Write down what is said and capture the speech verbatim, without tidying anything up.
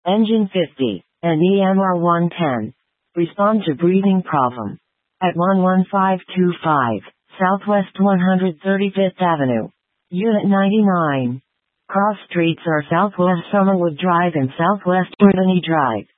Engine fifty, and E M R one ten. Respond to breathing problem. At one one five two five, Southwest one hundred thirty-fifth Avenue. Unit ninety-nine. Cross streets are Southwest Summerwood Drive and Southwest Brittany Drive.